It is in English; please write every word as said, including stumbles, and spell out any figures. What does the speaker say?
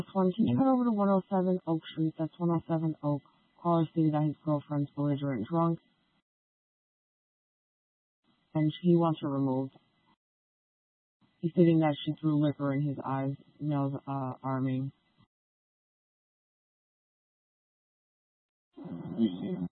One, can you head over to one oh seven Oak Street? That's one oh seven Oak. Caller stated that his girlfriend's belligerent drunk, and he wants her removed. He's stating that she threw liquor in his eyes. Male's uh, arming. You see him.